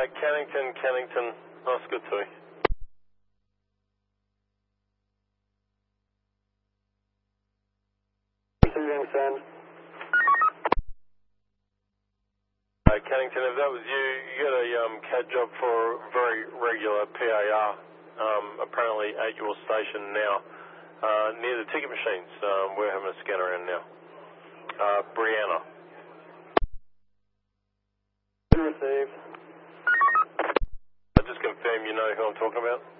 Cannington, nice good to you. Receiving send. Cannington, if that was you, you got a CAD job for very regular PAR, apparently at your station now, near the ticket machines. We're having a scan around now. Brianna. Received. Just confirm you know who I'm talking about.